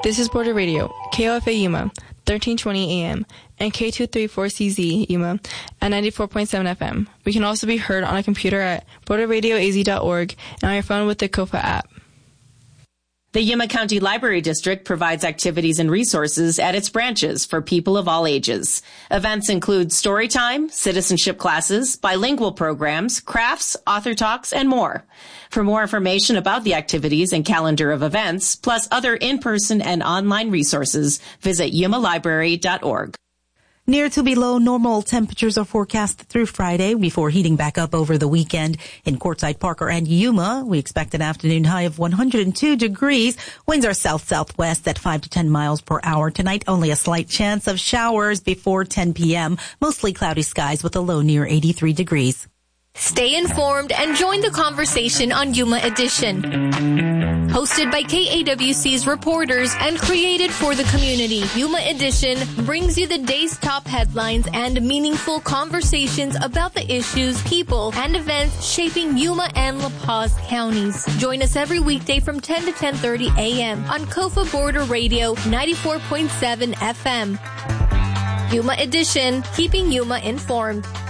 This is Border Radio, KOFA Yuma, 1320 AM, and K234CZ Yuma at 94.7 FM. We can also be heard on a computer at borderradioaz.org and on your phone with the KOFA app. The Yuma County Library District provides activities and resources at its branches for people of all ages. Events include story time, citizenship classes, bilingual programs, crafts, author talks, and more. For more information about the activities and calendar of events, plus other in-person and online resources, visit yumalibrary.org. Near to below normal temperatures are forecast through Friday before heating back up over the weekend. In Quartzsite, Parker, and Yuma, we expect an afternoon high of 102 degrees. Winds are south-southwest at 5 to 10 miles per hour. Tonight, only a slight chance of showers before 10 p.m. Mostly cloudy skies with a low near 83 degrees. Stay informed and join the conversation on Yuma Edition. Hosted by KAWC's reporters and created for the community, Yuma Edition brings you the day's top headlines and meaningful conversations about the issues, people, and events shaping Yuma and La Paz counties. Join us every weekday from 10 to 10:30 a.m. on KOFA Border Radio 94.7 FM. Yuma Edition, keeping Yuma informed.